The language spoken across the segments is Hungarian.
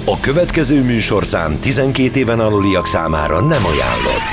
A következő műsorszám 12 éven aluliak számára nem ajánlott.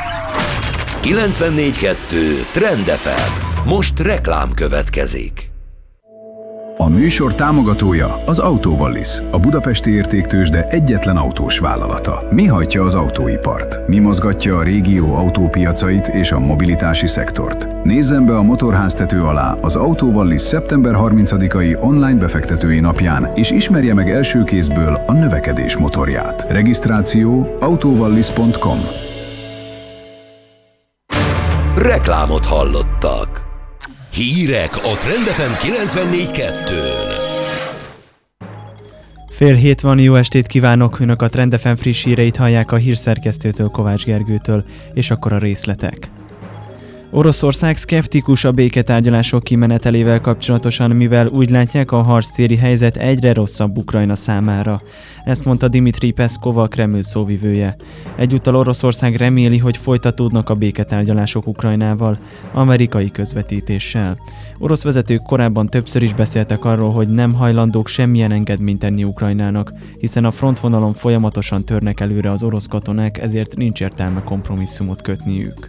94.2 Trend FM. Most reklám következik. A műsor támogatója az Autovallis, a budapesti értéktőzsde egyetlen autós vállalata. Mi hajtja az autóipart? Mi mozgatja a régió autópiacait és a mobilitási szektort? Nézzen be a motorháztető alá az Autovallis szeptember 30-ai online befektetői napján, és ismerje meg első kézből a növekedés motorját. Regisztráció autovallis.com. Reklámot hallottak. Hírek a Trend FM 94.2-n. Fél hét van, jó estét kívánok! Önök a Trend FM friss híreit hallják a hírszerkesztőtől, Kovács Gergőtől, és akkor a részletek. Oroszország szkeptikus a béketárgyalások kimenetelével kapcsolatosan, mivel úgy látják, a harctéri helyzet egyre rosszabb Ukrajna számára. Ezt mondta Dmitry Peszkov, a Kreml szóvivője. Egyúttal Oroszország reméli, hogy folytatódnak a béketárgyalások Ukrajnával, amerikai közvetítéssel. Orosz vezetők korábban többször is beszéltek arról, hogy nem hajlandók semmilyen engedményt tenni Ukrajnának, hiszen a frontvonalon folyamatosan törnek előre az orosz katonák, ezért nincs értelme kompromisszumot kötniük.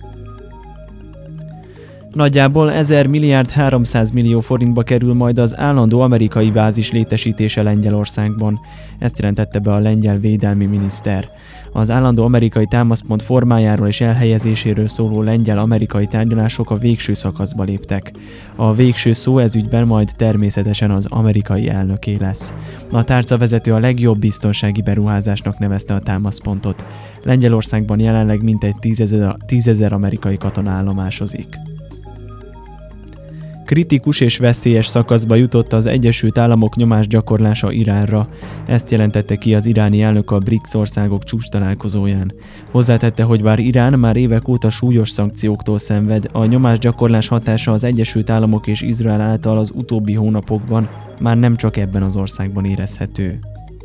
Nagyjából 1000 milliárd 300 millió forintba kerül majd az állandó amerikai bázis létesítése Lengyelországban. Ezt jelentette be a lengyel védelmi miniszter. Az állandó amerikai támaszpont formájáról és elhelyezéséről szóló lengyel-amerikai tárgyalások a végső szakaszba léptek. A végső szó ez ügyben majd természetesen az amerikai elnöké lesz. A tárcavezető a legjobb biztonsági beruházásnak nevezte a támaszpontot. Lengyelországban jelenleg mintegy 10 000 amerikai katona állomásozik. Kritikus és veszélyes szakaszba jutott az Egyesült Államok nyomásgyakorlása Iránra. Ezt jelentette ki az iráni elnök a BRICS országok csúcstalálkozóján. Hozzátette, hogy bár Irán már évek óta súlyos szankcióktól szenved, a nyomásgyakorlás hatása az Egyesült Államok és Izrael által az utóbbi hónapokban már nem csak ebben az országban érezhető.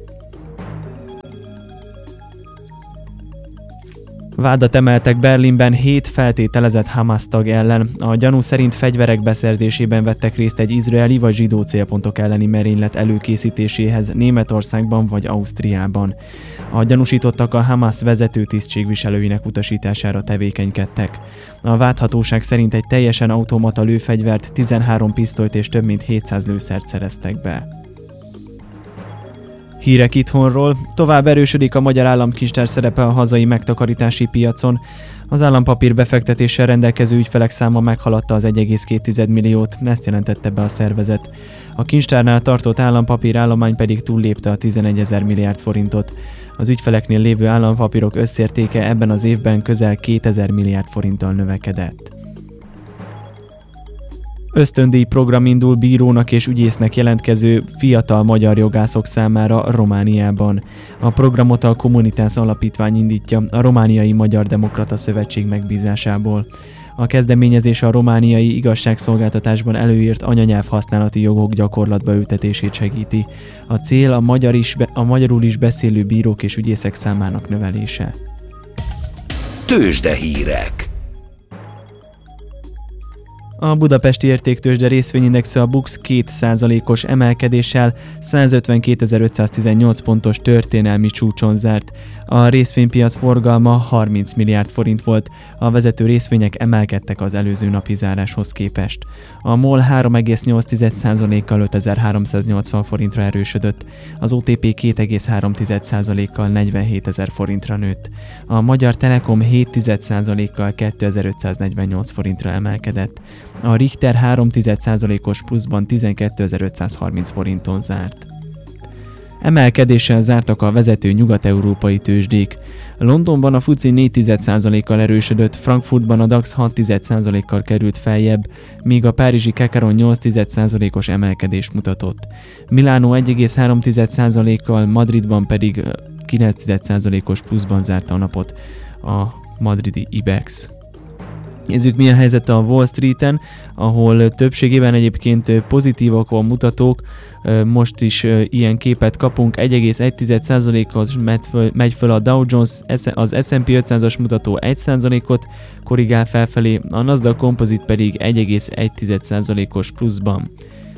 Vádat emeltek Berlinben 7 feltételezett Hamas tag ellen. A gyanú szerint fegyverek beszerzésében vettek részt egy izraeli vagy zsidó célpontok elleni merénylet előkészítéséhez Németországban vagy Ausztriában. A gyanúsítottak a Hamas vezető tisztségviselőinek utasítására tevékenykedtek. A vádhatóság szerint egy teljesen automata lőfegyvert, 13 pisztolyt és több mint 700 lőszert szereztek be. Hírek itthonról. Tovább erősödik a magyar államkincstár szerepe a hazai megtakarítási piacon. Az állampapír befektetéssel rendelkező ügyfelek száma meghaladta az 1,2 milliót, ezt jelentette be a szervezet. A kincstárnál tartott állampapírállomány pedig túllépte a 11 000 milliárd forintot. Az ügyfeleknél lévő állampapírok összértéke ebben az évben közel 2000 milliárd forinttal növekedett. Ösztöndíj program indul bírónak és ügyésznek jelentkező fiatal magyar jogászok számára Romániában. A programot a Communitas Alapítvány indítja a Romániai Magyar Demokrata Szövetség megbízásából. A kezdeményezés a romániai igazságszolgáltatásban előírt anyanyelv használati jogok gyakorlatba ültetését segíti. A cél a magyarul is beszélő bírók és ügyészek számának növelése. Tőzsdehírek. A budapesti értéktőzsde részvényindexe a BUX 2%-os emelkedéssel 152.518 pontos történelmi csúcson zárt. A részvénypiac forgalma 30 milliárd forint volt, a vezető részvények emelkedtek az előző napi záráshoz képest. A MOL 3,8%-kal 5380 forintra erősödött, az OTP 2,3%-kal 47 000 forintra nőtt. A Magyar Telekom 7,1%-kal 2548 forintra emelkedett. A Richter 3,1%-os pluszban 12.530 forinton zárt. Emelkedéssel zártak a vezető nyugat-európai tőzsdék. Londonban a FTSE 4,1%-kal erősödött, Frankfurtban a DAX 6,1%-kal került feljebb, míg a párizsi Kakaron 8,1%-os emelkedést mutatott. Milánó 1,3%-kal, Madridban pedig 9,1%-os pluszban zárta a napot a madridi IBEX. Nézzük, milyen helyzet a Wall Streeten, ahol többségében egyébként pozitívak a mutatók, most is ilyen képet kapunk, 1,1%-kal megy föl a Dow Jones, az S&P 500-as mutató 1%-ot korrigál felfelé, a Nasdaq Composite pedig 1,1%-os pluszban.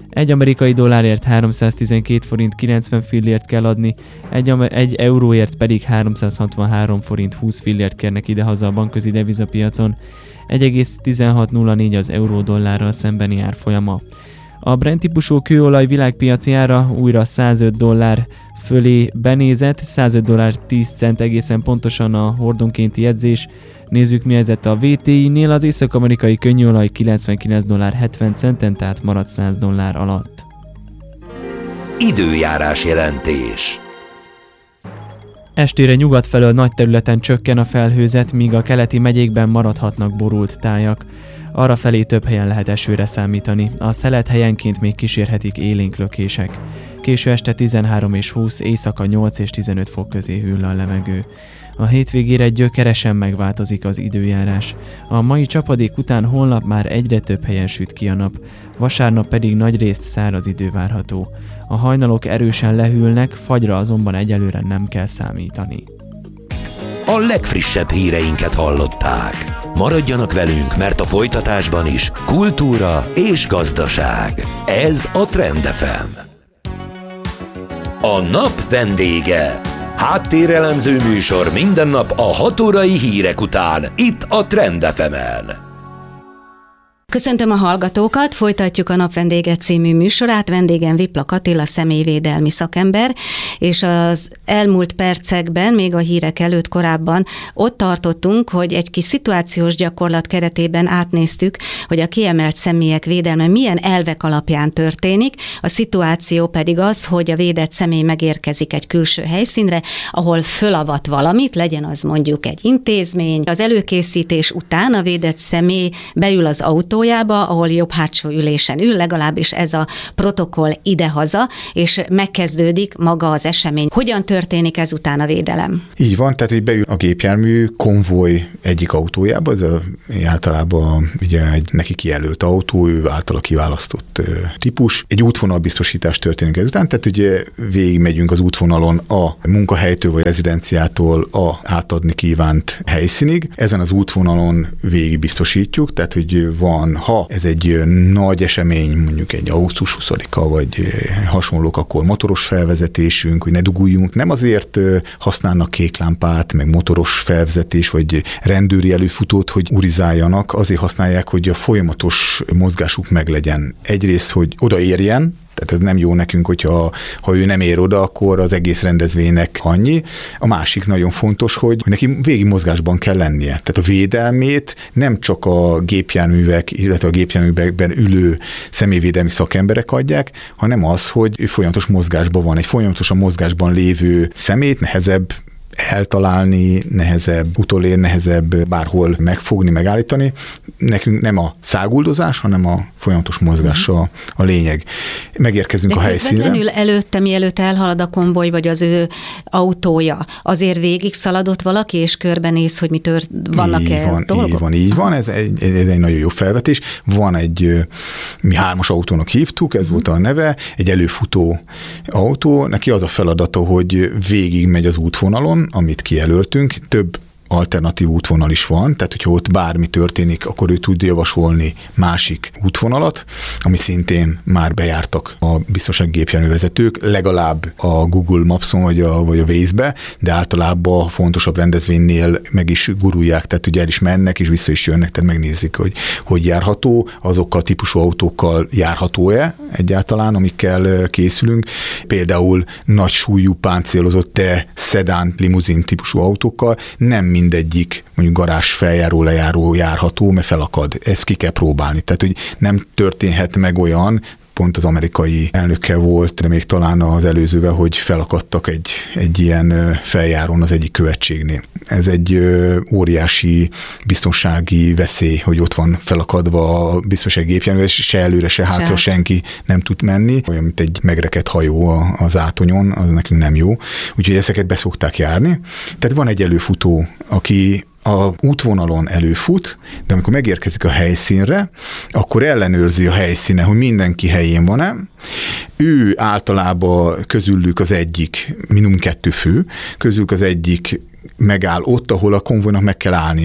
Egy amerikai dollárért 312 forint 90 fillért kell adni, egy euróért pedig 363 forint 20 fillért kérnek idehaza a bankközi devizapiacon, 1,1604 az euró-dollárral szembeni árfolyama. A Brent típusú kőolaj világpiaci ára újra $105 fölé benézett, $105.10 egészen pontosan a hordonkénti jegyzés. Nézzük, mi helyzet a WTI-nél, az észak-amerikai könnyűolaj $99.70, tehát maradt $100 alatt. Időjárás jelentés. Estére nyugat felől nagy területen csökken a felhőzet, míg a keleti megyékben maradhatnak borult tájak. Arrafelé több helyen lehet esőre számítani, a szelet helyenként még kísérhetik élénk lökések. Késő este 13 és 20, éjszaka 8 és 15 fok közé hűl a levegő. A hétvégére gyökeresen megváltozik az időjárás. A mai csapadék után holnap már egyre több helyen süt ki a nap, vasárnap pedig nagyrészt száraz idő várható. A hajnalok erősen lehűlnek, fagyra azonban egyelőre nem kell számítani. A legfrissebb híreinket hallották. Maradjanak velünk, mert a folytatásban is kultúra és gazdaság. Ez a Trend FM. A nap vendége. Háttérelemző műsor minden nap a 6 órai hírek után, itt a Trend FM-en. Köszöntöm a hallgatókat, folytatjuk a Nap vendége című műsorát. Vendégem Viplak Attila, személyvédelmi szakember, és az elmúlt percekben, még a hírek előtt korábban ott tartottunk, hogy egy kis szituációs gyakorlat keretében átnéztük, hogy a kiemelt személyek védelme milyen elvek alapján történik. A szituáció pedig az, hogy a védett személy megérkezik egy külső helyszínre, ahol fölavat valamit, legyen az mondjuk egy intézmény. Az előkészítés után a védett személy beül az autó, ahol jobb hátsó ülésen ül, legalábbis ez a protokoll idehaza, és megkezdődik maga az esemény. Hogyan történik ezután a védelem? Így van, tehát hogy beül a gépjármű konvoj egyik autójába, ez általában ugye egy neki kijelölt autó, ő általa kiválasztott típus. Egy útvonalbiztosítás történik ezután, tehát ugye végigmegyünk az útvonalon a munkahelytől vagy rezidenciától a átadni kívánt helyszínig. Ezen az útvonalon végig biztosítjuk, tehát hogy van, ha ez egy nagy esemény, mondjuk egy augusztus 20-a, vagy hasonlók, akkor motoros felvezetésünk, hogy ne duguljunk. Nem azért használnak kéklámpát, meg motoros felvezetés, vagy rendőri előfutót, hogy urizáljanak, azért használják, hogy a folyamatos mozgásuk meglegyen. Egyrészt, hogy odaérjen, tehát ez nem jó nekünk, hogyha ő nem ér oda, akkor az egész rendezvénynek annyi. A másik nagyon fontos, hogy neki végig mozgásban kell lennie. Tehát a védelmét nem csak a gépjárművek, illetve a gépjárművekben ülő személyvédelmi szakemberek adják, hanem az, hogy ő folyamatos mozgásban van. Egy folyamatosan mozgásban lévő személyt nehezebb eltalálni, nehezebb utolérni, nehezebb bárhol megfogni, megállítani. Nekünk nem a száguldozás, hanem a folyamatos mozgás a lényeg. Megérkezünk a helyszínre. De közvetlenül előtte, mielőtt elhalad a konvoj, vagy az ő autója, azért végig szaladott valaki, és körbenéz, hogy vannak-e dolgok? Így van. Ez egy nagyon jó felvetés. Van mi 3-as autónak hívtuk, ez volt a neve, egy előfutó autó. Neki az a feladata, hogy végig megy az útvonalon, amit kijelöltünk, több alternatív útvonal is van, tehát hogyha ott bármi történik, akkor ő tud javasolni másik útvonalat, ami szintén már bejártak a biztonsági gépjárművezetők, legalább a Google Maps-on vagy a Waze-be, de általában a fontosabb rendezvénynél meg is gurulják, tehát ugye el is mennek és vissza is jönnek, tehát megnézik, hogy járható, azokkal a típusú autókkal járható-e egyáltalán, amikkel készülünk. Például nagy súlyú páncélozott, de szedán, limuzin típusú autókkal nem mindegyik mondjuk garázs feljáró, lejáró járható, mert felakad. Ezt ki kell próbálni. Tehát, hogy nem történhet meg olyan, pont az amerikai elnökkel volt, de még talán az előzővel, hogy felakadtak egy ilyen feljárón az egyik követségnél. Ez egy óriási biztonsági veszély, hogy ott van felakadva a biztonsági gépjármű, és se előre, se hátra senki nem tud menni. Olyan, mint egy megrekedt hajó az átonyon, az nekünk nem jó. Úgyhogy ezeket beszokták járni. Tehát van egy előfutó, aki a útvonalon előfut, de amikor megérkezik a helyszínre, akkor ellenőrzi a helyszínen, hogy mindenki helyén van-e. Ő általában közülük az egyik, minimum 2 fő, közülük az egyik megáll ott, ahol a konvojnak meg kell állnia,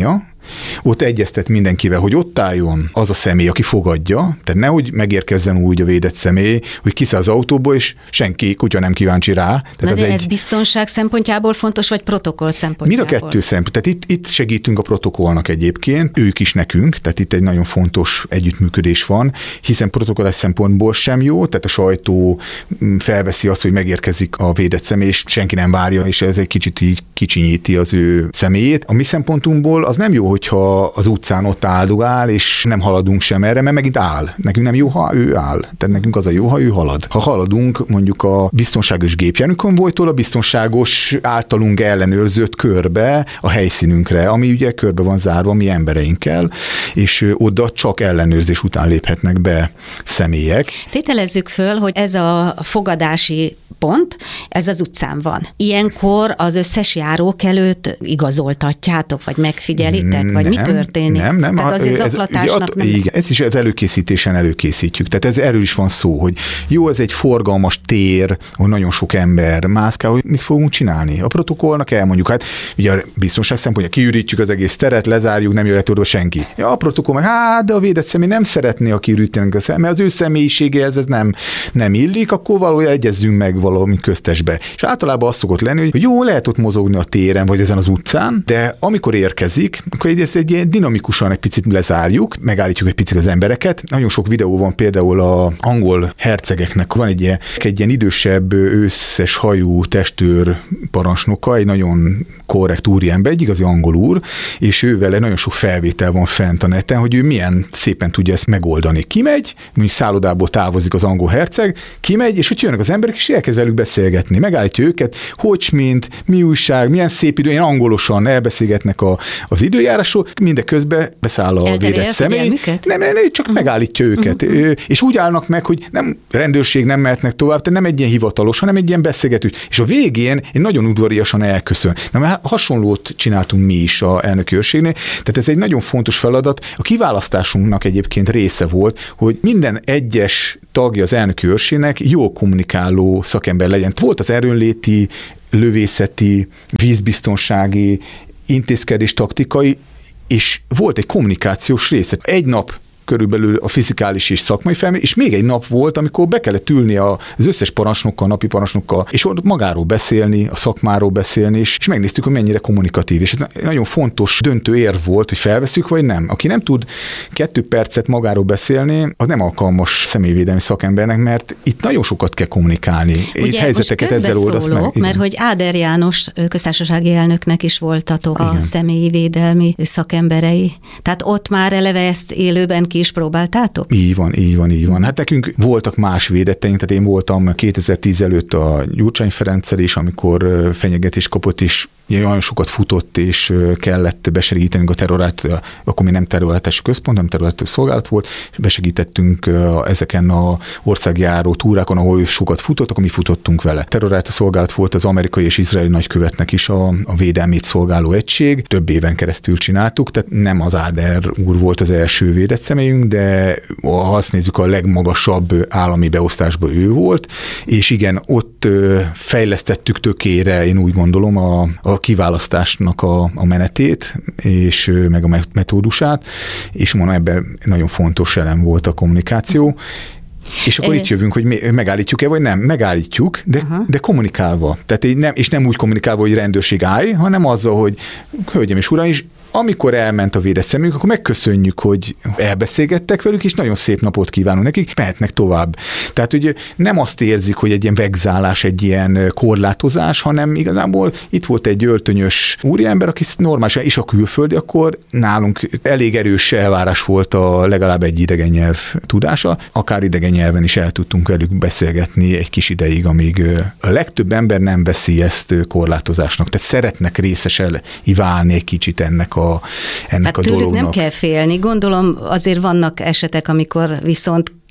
ott egyeztet mindenkivel, hogy ott álljon az a személy, aki fogadja, tehát nehogy megérkezzen úgy a védett személy, hogy kiszáll az autóból, és senki, kutya nem kíváncsi rá. Tehát ez biztonság szempontjából fontos, vagy protokoll szempontjából? Mind a kettő szempont. Tehát itt segítünk a protokollnak egyébként, ők is nekünk, tehát itt egy nagyon fontos együttműködés van, hiszen protokollás szempontból sem jó, tehát a sajtó felveszi azt, hogy megérkezik a védett személy, és senki nem várja, és ez egy kicsit így kicsinyíti az ő személyét. A mi szempontunkból az nem jó, hogyha az utcán ott áldogál, és nem haladunk sem erre, mert megint áll. Nekünk nem jó, ha ő áll. Tehát nekünk az a jó, ha ő halad. Ha haladunk mondjuk a biztonságos gépjárműkonvojtól a biztonságos általunk ellenőrzött körbe a helyszínünkre, ami ugye körbe van zárva mi embereinkkel, és oda csak ellenőrzés után léphetnek be személyek. Tételezzük föl, hogy ez a fogadási pont, ez az utcán van. Ilyenkor az összes járókelőt igazoltatjátok, vagy megfigyelitek, vagy mi történik? Nem. Tehát azért zaklatásnak nem. Igen, ez is az előkészítésen előkészítjük. Tehát erről is van szó, hogy jó, ez egy forgalmas tér, ahol nagyon sok ember mászkál, hogy mit fogunk csinálni. A protokollnak elmondjuk, hát ugye a biztonság szempontja, kiürítjük az egész teret, lezárjuk, nem jöhet oda senki. Ja, a protokoll meg, de a védett személy nem szeretné, aki ürítenek a személy, mert az ő személyiségéhez ez nem illik, akkor valójában egyezzünk meg valami köztesbe. És általában az szokott lenni, hogy jó, lehet ott mozogni a téren, vagy ezen az utcán, de amikor érkezik, akkor ezt egy dinamikusan egy picit lezárjuk, megállítjuk egy picit az embereket. Nagyon sok videó van például az angol hercegeknek, van egy ilyen idősebb, összes hajú testőr parancsnoka, egy nagyon korrekt úriember, egy igazi angol úr, és ővele nagyon sok felvétel van fent a neten, hogy ő milyen szépen tudja ezt megoldani. Kimegy, mondjuk szállodából távozik az angol herceg, kimegy, és hogy jönnek az emberek, és elkezd velük beszélgetni. Megállítja őket, hogy mint, mi újság, milyen szép idő, ilyen angolosan elbeszélgetnek az időjárásról, mindeközben beszáll a védett személy. Nem, csak megállítja őket. És úgy állnak meg, hogy nem rendőrség, nem mehetnek tovább, tehát nem egy ilyen hivatalos, hanem egy ilyen beszélgető. És a végén én nagyon udvariasan elköszön. Na, hasonlót csináltunk mi is a elnöki őrségnél, tehát ez egy nagyon fontos feladat. A kiválasztásunknak egyébként része volt, hogy minden egyes tagja az elnöki őrségnek jó kommunikáló szakember legyen. Volt az erőnléti, lövészeti, vízbiztonsági, intézkedés taktikai, és volt egy kommunikációs része. Egy nap körülbelül a fizikális és szakmai felmérés, és még egy nap volt, amikor be kellett ülni az összes parancsnokkal, napi parancsnokkal, és ott magáról beszélni, a szakmáról beszélni, és megnéztük, hogy mennyire kommunikatív. És ez nagyon fontos döntő érv volt, hogy felveszünk, vagy nem. Aki nem tud 2 percet magáról beszélni, az nem alkalmas személyvédelmi szakembernek, mert itt nagyon sokat kell kommunikálni. Ugye, helyzeteket ezzel oldasz meg. Mert hogy Áder János köztársasági elnöknek is voltatok a személyi védelmi szakemberei. Tehát ott már eleve ezt élőben ki is próbáltátok? Így van. Hát nekünk voltak más védetteink, tehát én voltam 2010 előtt a Gyurcsány Ferenccel is, amikor fenyegetés kapott, és nagyon sokat futott, és kellett besegítenünk a terrorát, akkor még nem terroráltási központ, hanem terroráltási szolgálat volt, és besegítettünk ezeken az országjáró túrákon, ahol ő sokat futott, akkor mi futottunk vele. Terroráltási szolgálat volt az amerikai és izraeli nagykövetnek is a védelmét szolgáló egység, több éven keresztül csináltuk, tehát nem az Áder úr volt az első védett személyünk, de ha azt nézzük, a legmagasabb állami beosztásban ő volt, és igen, ott fejlesztettük tökére, én úgy gondolom, a kiválasztásnak a menetét, és meg a metódusát, és mondom, ebben nagyon fontos elem volt a kommunikáció. És akkor itt jövünk, hogy megállítjuk-e, vagy nem. Megállítjuk, de kommunikálva. Tehát nem úgy kommunikálva, hogy rendőrség állj, hanem azzal, hogy hölgyem és uraim, is amikor elment a védett szemünk, akkor megköszönjük, hogy elbeszélgettek velük, és nagyon szép napot kívánunk nekik, mehetnek tovább. Tehát, hogy nem azt érzik, hogy egy ilyen vegzálás, egy ilyen korlátozás, hanem igazából itt volt egy öltönyös úriember, aki normálisan is a külföldi, akkor nálunk elég erős elvárás volt legalább egy idegen nyelv tudása, akár idegen nyelven is el tudtunk velük beszélgetni egy kis ideig, amíg a legtöbb ember nem veszi ezt korlátozásnak. Tehát szeretnek részesen válni egy kicsit ennek a dolognak. Tőlük nem kell félni. Gondolom azért vannak esetek, amikor viszont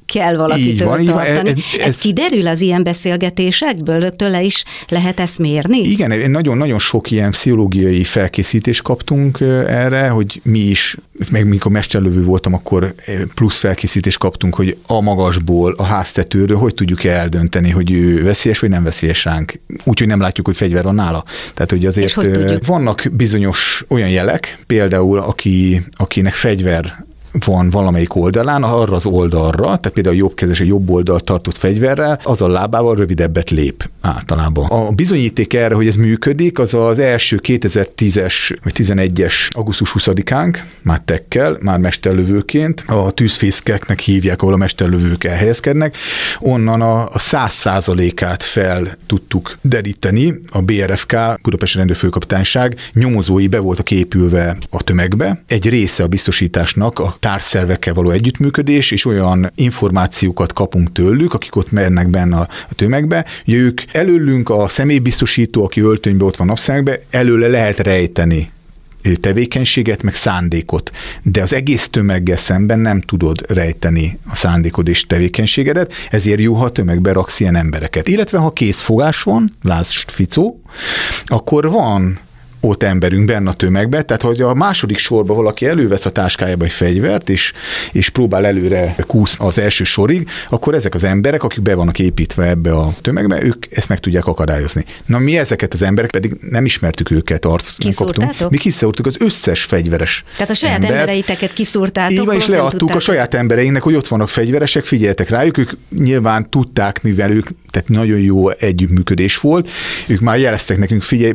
kell valakitől így tartani. Ez kiderül az ilyen beszélgetésekből? Tőle is lehet ezt mérni? Igen, nagyon-nagyon sok ilyen pszichológiai felkészítést kaptunk erre, hogy mi is, meg mikor mesterlövő voltam, akkor plusz felkészítést kaptunk, hogy a magasból, a háztetőről hogy tudjuk eldönteni, hogy ő veszélyes vagy nem veszélyes ránk. Úgyhogy nem látjuk, hogy fegyver van nála. Tehát, hogy azért vannak bizonyos olyan jelek, például akinek fegyver van valamelyik oldalán, arra az oldalra, tehát például a jobbkezes, a jobb oldalt tartott fegyverrel, az a lábával rövidebbet lép általában. A bizonyíték erre, hogy ez működik, az az első 2010-es vagy 11-es augusztus 20-ánk, már tekkel, már mesterlövőként, a tűzfészkeknek hívják, ahol a mesterlövők elhelyezkednek, onnan a 100%-át fel tudtuk deríteni, a BRFK, Budapesti Rendőrfőkapitányság nyomozói be voltak épülve a tömegbe. Egy része a biztosításnak a társszervekkel való együttműködés, és olyan információkat kapunk tőlük, akik ott mennek benne a tömegbe. Ugye ők előlünk a személybiztosító, aki öltönybe ott van napszemekbe, előle lehet rejteni tevékenységet, meg szándékot. De az egész tömeggel szemben nem tudod rejteni a szándékod és tevékenységedet, ezért jó, ha a tömegbe raksz ilyen embereket. Illetve ha készfogás van, lásd Ficó, akkor van ott emberünk benne a tömegbe, tehát hogy a második sorba valaki elővesz a táskájába egy fegyvert, és próbál előre kúszni az első sorig, akkor ezek az emberek, akik be vannak építve ebbe a tömegbe, ők ezt meg tudják akadályozni. Na mi ezeket az emberek pedig nem ismertük őket, arcot nem kaptunk. Mi kiszúrtuk az összes fegyveres Tehát a saját embereiteket kiszúrtátok. Így van, és leadtuk a saját embereinknek, hogy ott vannak fegyveresek, figyeljetek rájuk, ők nyilván tudták, mivel ők, tehát nagyon jó együttműködés volt, ők már jeleztek nekünk, figyelj,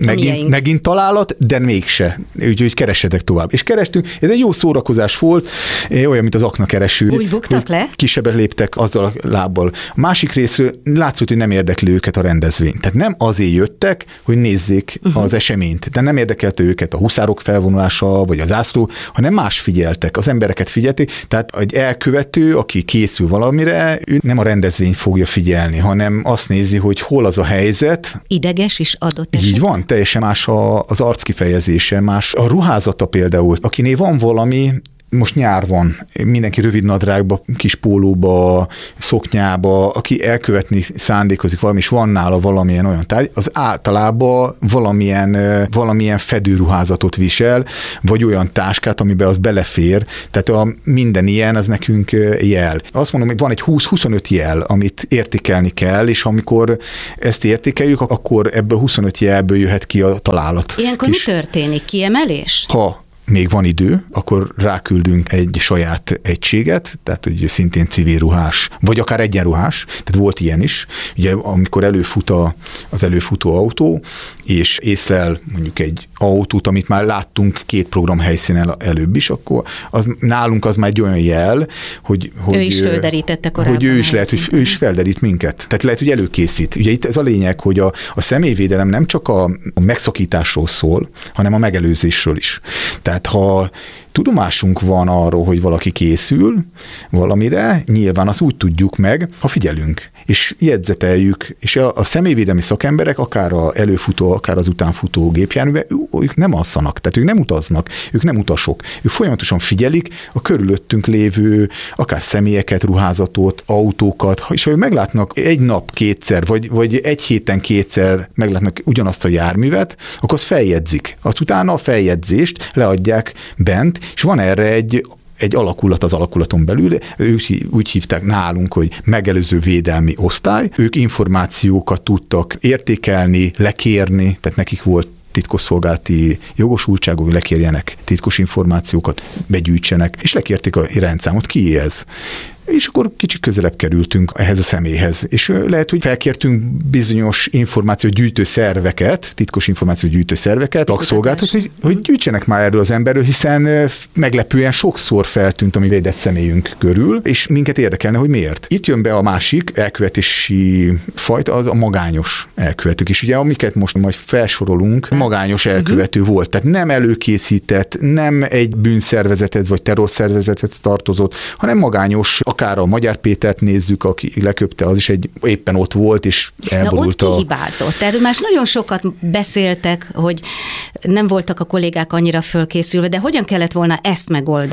megint találat, de mégse. Úgyhogy keressetek tovább. És kerestünk, ez egy jó szórakozás volt, olyan, mint az aknakereső. Úgy buktak le? Kisebbet léptek azzal a lábbal. A másik részről látszott, hogy nem érdekli őket a rendezvény. Tehát nem azért jöttek, hogy nézzék az eseményt. De nem érdekelte őket a huszárok felvonulása, vagy az zászló, hanem más figyeltek. Az embereket figyelték. Tehát egy elkövető, aki készül valamire, ő nem a rendezvényt fogja figyelni, hanem azt nézi, hogy hol az a helyzet. Ideges is adott esetben. Így van. Teljesen más az arckifejezése, más a ruházata például. Akinél van valami, most nyár van, mindenki rövid nadrágba, kis pólóba, szoknyába, aki elkövetni szándékozik valami, és van nála valamilyen olyan tárgy, az általában valamilyen fedőruházatot visel, vagy olyan táskát, amiben az belefér, tehát minden ilyen, az nekünk jel. Azt mondom, hogy van egy 20-25 jel, amit értékelni kell, és amikor ezt értékeljük, akkor ebből 25 jelből jöhet ki a találat. Ilyenkor mi történik? Kiemelés? Ha még van idő, akkor ráküldünk egy saját egységet, tehát hogy szintén civil ruhás, vagy akár egyenruhás, tehát volt ilyen is. Ugye amikor előfut az előfutó autó, és észlel mondjuk egy autót, amit már láttunk 2 program helyszínen előbb is, akkor nálunk az már egy olyan jel, hogy ő is földerítette korábban. Hogy ő is lehet, hogy ő is felderít minket. Tehát lehet, hogy előkészít. Ugye itt ez a lényeg, hogy a személyvédelem nem csak a megszakításról szól, hanem a megelőzésről is. Tehát ha tudomásunk van arról, hogy valaki készül valamire, nyilván azt úgy tudjuk meg, ha figyelünk, és jegyzeteljük, és a személyvédelmi szakemberek, akár az előfutó, akár az utánfutó gépjárműben, ők nem alszanak, tehát ők nem utaznak, ők nem utasok, ők folyamatosan figyelik a körülöttünk lévő, akár személyeket, ruházatot, autókat, és ha ők meglátnak egy nap 2-szer, vagy egy héten 2-szer meglátnak ugyanazt a járművet, akkor azt feljegyzik. Azt utána a feljegyzést leadják bent, és van erre egy alakulat az alakulaton belül, ők úgy hívták nálunk, hogy megelőző védelmi osztály, ők információkat tudtak értékelni, lekérni, tehát nekik volt titkosszolgálati jogosultságok, hogy lekérjenek titkos információkat, begyűjtsenek, és lekérték a rendszámot, ki ez. És akkor kicsit közelebb kerültünk ehhez a személyhez. És lehet, hogy felkértünk bizonyos információgyűjtő szerveket, titkos információgyűjtő szerveket, tagszolgálatot, hogy gyűjtsenek már erről az emberről, hiszen meglepően sokszor feltűnt a mi védett személyünk körül, és minket érdekelne, hogy miért. Itt jön be a másik elkövetési fajta, az a magányos elkövetők. És ugye amiket most majd felsorolunk, magányos elkövető volt. Tehát nem előkészített, nem egy bűnszervezethez vagy terrorszervezethez tartozott, hanem magányos, akár a Magyar Pétert nézzük, aki leköpte, az is éppen ott volt, és elborult. Na ott kihibázott. Erről már nagyon sokat beszéltek, hogy nem voltak a kollégák annyira fölkészülve, de hogyan kellett volna ezt megoldani?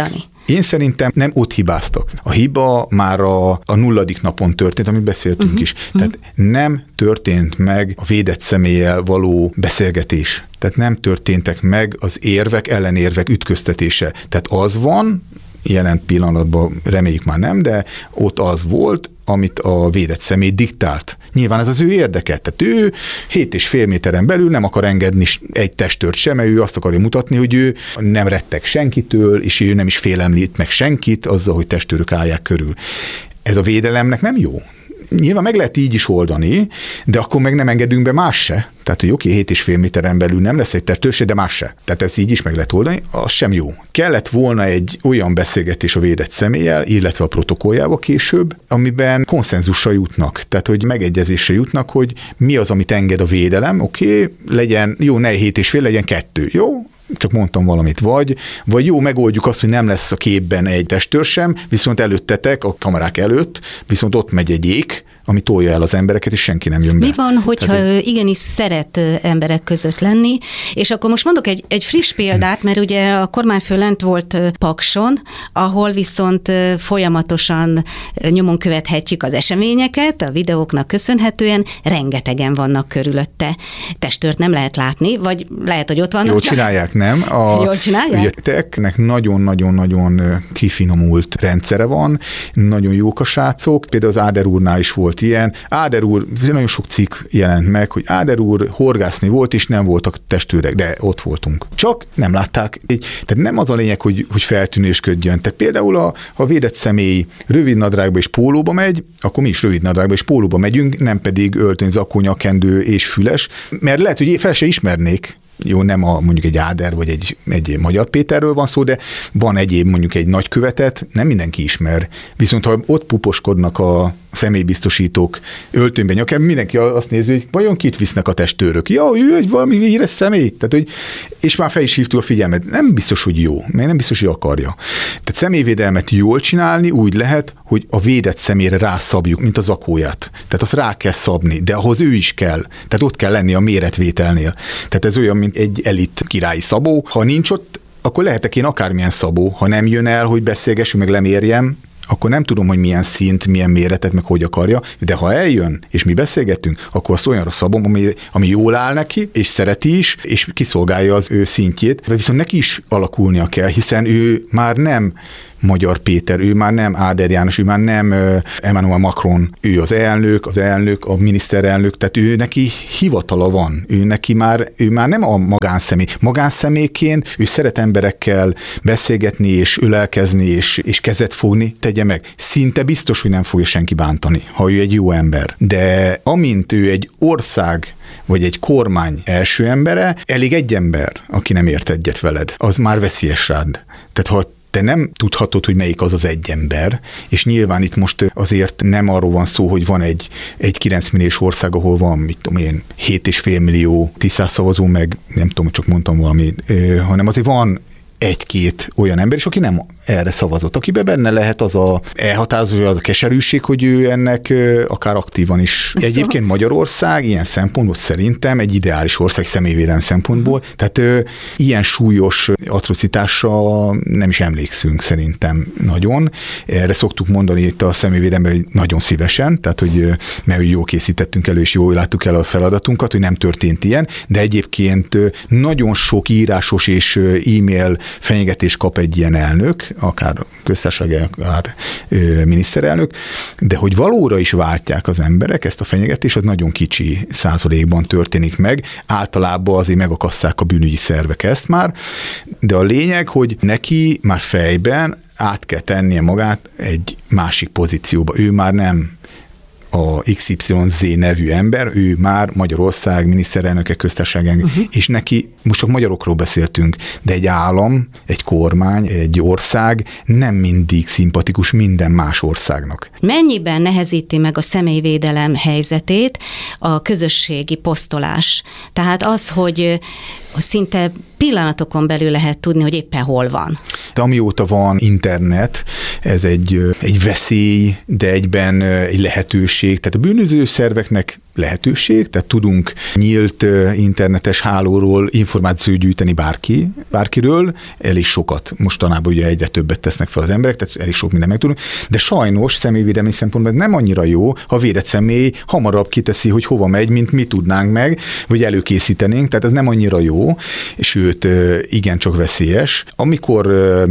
Én szerintem nem ott hibáztak. A hiba már a 0. napon történt, amit beszéltünk is. Tehát nem történt meg a védett személlyel való beszélgetés. Tehát nem történtek meg az érvek, ellenérvek ütköztetése. Tehát az van, jelen pillanatban reméljük már nem, de ott az volt, amit a védett személy diktált. Nyilván ez az ő érdeke. Tehát ő 7,5 méteren belül nem akar engedni egy testőrt sem, mert ő azt akarja mutatni, hogy ő nem retteg senkitől, és ő nem is félemlít meg senkit azzal, hogy testőrök állják körül. Ez a védelemnek nem jó. Nyilván meg lehet így is oldani, de akkor meg nem engedünk be más se. Tehát, hogy oké, 7,5 méteren belül nem lesz egy testőr se, de más se. Tehát ez így is meg lehet oldani, az sem jó. Kellett volna egy olyan beszélgetés a védett személlyel, illetve a protokolljába később, amiben konszenzusra jutnak. Tehát, hogy megegyezésre jutnak, hogy mi az, amit enged a védelem, oké, legyen, jó, ne 7,5, legyen 2, jó? Csak mondtam valamit, vagy jó, megoldjuk azt, hogy nem lesz a képben egy testőr sem, viszont előttetek, a kamerák előtt, viszont ott megy egy ék, ami tolja el az embereket, és senki nem jön be. Mi van, hogyha igenis szeret emberek között lenni, és akkor most mondok egy friss példát, mert ugye a kormányfő lent volt Pakson, ahol viszont folyamatosan nyomon követhetjük az eseményeket, a videóknak köszönhetően, rengetegen vannak körülötte. Testőrt nem lehet látni, vagy lehet, hogy ott vannak. Jól csinálják, nem? Jól csinálják? Ügyeteknek nagyon-nagyon-nagyon kifinomult rendszere van, nagyon jók a srácok, például az Áder úrnál is volt ilyen. Áder úr, nagyon sok cikk jelent meg, hogy Áder úr horgászni volt, és nem voltak testőrek, de ott voltunk. Csak nem látták. Tehát nem az a lényeg, hogy feltűnésködjön. Tehát például a védett személy rövid nadrágba és pólóba megy, akkor mi is rövid nadrágba és pólóba megyünk, nem pedig öltöny, zakó, nyakendő és füles, mert lehet, hogy fel se ismernék. Jó, nem mondjuk egy Áder vagy egy Magyar Péterről van szó, de van egyéb mondjuk egy nagykövetet, nem mindenki ismer. Viszont ha ott puposkodnak a személybiztosítók öltönyben, nyakán, mindenki azt nézi, hogy vajon kit visznek a testőrök. Ja, ő egy valami híres személy. Tehát, hogy, és már fel is hívtuk a figyelmet. Nem biztos, hogy jó, meg nem biztos, hogy akarja. Tehát személyvédelmet jól csinálni úgy lehet, hogy a védett személyre rászabjuk, mint a zakóját. Tehát azt rá kell szabni, de ahhoz ő is kell. Tehát ott kell lenni a méretvételnél. Tehát ez olyan, mint egy elit királyi szabó. Ha nincs ott, akkor lehetek én akármilyen szabó. Ha nem jön el, hogy beszélgessünk, meg lemérjem, akkor nem tudom, hogy milyen szint, milyen méretet, meg hogy akarja, de ha eljön, és mi beszélgetünk, akkor azt olyanra szabom, ami jól áll neki, és szereti is, és kiszolgálja az ő szintjét, de viszont neki is alakulnia kell, hiszen ő már nem Magyar Péter, ő már nem Áder János, ő már nem Emmanuel Macron, ő az elnök, a miniszterelnök, tehát ő neki hivatala van, ő már nem a magánszemély. Magánszemélyként ő szeret emberekkel beszélgetni, és ölelkezni, és kezet fogni, tegye meg. Szinte biztos, hogy nem fogja senki bántani, ha ő egy jó ember. De amint ő egy ország, vagy egy kormány első embere, elég egy ember, aki nem ért egyet veled, az már veszélyes rád. Tehát ha te nem tudhatod, hogy melyik az egy ember, és nyilván itt most azért nem arról van szó, hogy van egy 9 milliós ország, ahol van, 7,5 millió tisztás szavazó, meg nem tudom, csak mondtam valami, hanem azért van egy-két olyan ember is, aki nem erre szavazott, akiben benne lehet az a elhatározó, az a keserűség, hogy ő ennek akár aktívan is. Egyébként Magyarország ilyen szempontból szerintem egy ideális ország személyvédelem szempontból, tehát ilyen súlyos atrocitásra nem is emlékszünk szerintem nagyon. Erre szoktuk mondani itt a személyvédelemben, hogy nagyon szívesen, tehát hogy mert jól készítettünk elő, és jól láttuk el a feladatunkat, hogy nem történt ilyen, de egyébként nagyon sok írásos és e-mail fenyegetés kap egy ilyen elnök, akár köztársasági, akár miniszterelnök, de hogy valóra is váltják az emberek ezt a fenyegetést, az nagyon kicsi százalékban történik meg. Általában azért megakasszák a bűnügyi szervek ezt már, de a lényeg, hogy neki már fejben át kell magát egy másik pozícióba. Ő már nem a XYZ nevű ember, ő már Magyarország miniszterelnöke, köztársasági, és neki, most csak magyarokról beszéltünk, de egy állam, egy kormány, egy ország nem mindig szimpatikus minden más országnak. Mennyiben nehezíti meg a személyvédelem helyzetét a közösségi posztolás? Tehát az, hogy szinte pillanatokon belül lehet tudni, hogy éppen hol van. De amióta van internet, ez egy veszély, de egyben egy lehetőség. Tehát a bűnöző szerveknek lehetőség, tehát tudunk nyílt internetes hálóról információt gyűjteni bárkiről, elég sokat. Mostanában ugye egyre többet tesznek fel az emberek, tehát elég sok mindent megtudunk, de sajnos személyvédelmi szempontból nem annyira jó, ha a védett személy hamarabb kiteszi, hogy hova megy, mint mi tudnánk meg, vagy előkészítenénk, tehát ez nem annyira jó, sőt, igencsak veszélyes. Amikor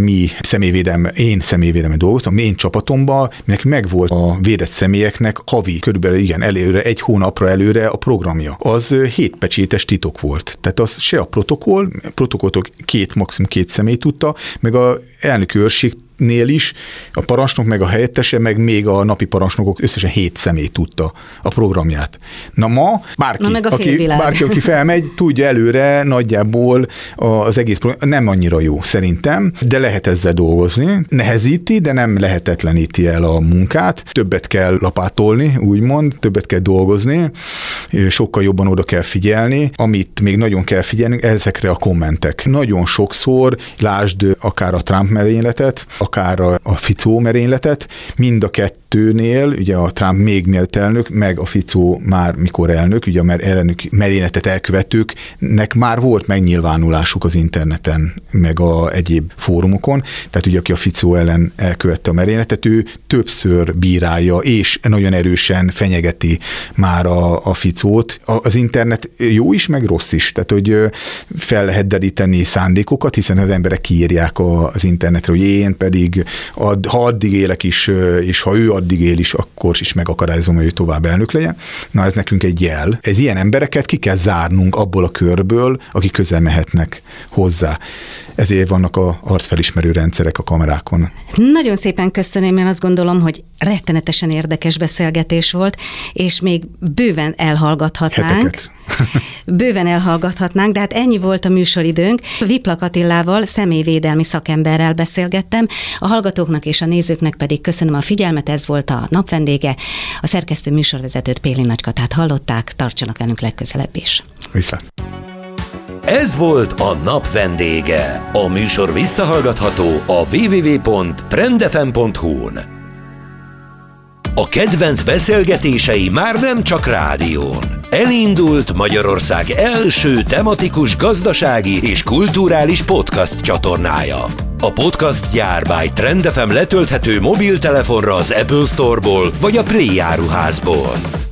én személyvédelmi dolgoztam, én csapatomban, nekünk megvolt a védett személyeknek havi, körülbelül előre, egy hónapra előre a programja. Az 7 pecsétes titok volt. Tehát az se a protokolltok maximum 2 személy tudta, meg a elnöki őrségnél is a parancsnok, meg a helyettese, meg még a napi parancsnokok összesen 7 személy tudta a programját. Na ma bárki, aki felmegy, tudja előre nagyjából az egész program. Nem annyira jó szerintem, de lehet ezzel dolgozni. Nehezíti, de nem lehetetleníti el a munkát. Többet kell lapátolni, úgymond, többet kell dolgozni, sokkal jobban oda kell figyelni. Amit még nagyon kell figyelni, ezekre a kommentek. Nagyon sokszor, lásd akár a Trump merényletet, akár a Ficó merényletet, mind a kettőnél, ugye a Trump még mielőtt elnök, meg a Ficó már mikor elnök, ugye a merényletet elkövetőknek már volt megnyilvánulásuk az interneten, meg a egyéb fórumokon, tehát ugye aki a Ficó ellen elkövette a merényletet, ő többször bírálja, és nagyon erősen fenyegeti már a Ficót. Az internet jó is, meg rossz is, tehát hogy fel lehet deríteni szándékokat, hiszen az emberek kiírják az internetre, hogy én pedig, ha addig élek is, és ha ő addig él is, akkor is megakarályozom, hogy ő tovább elnök legyen. Na ez nekünk egy jel. Ez ilyen embereket ki kell zárnunk abból a körből, akik közel mehetnek hozzá. Ezért vannak a arcfelismerő rendszerek a kamerákon. Nagyon szépen köszönöm, én azt gondolom, hogy rettenetesen érdekes beszélgetés volt, és még bőven elhallgathatnánk. Bőven elhallgathatnánk, de hát ennyi volt a műsoridőnk. Viplak Attilával, személyvédelmi szakemberrel beszélgettem, a hallgatóknak és a nézőknek pedig köszönöm a figyelmet, ez volt a napvendége. A szerkesztő műsorvezetőt, Pélin Nagykatát hallották, tartsanak velünk legközelebb is. Viszlát! Ez volt a nap vendége. A műsor visszahallgatható a www.trendfm.hu-n. A kedvenc beszélgetései már nem csak rádión. Elindult Magyarország első tematikus gazdasági és kulturális podcast csatornája. A podcast gyár by Trend FM letölthető mobiltelefonra az Apple Store-ból vagy a Play áruházból.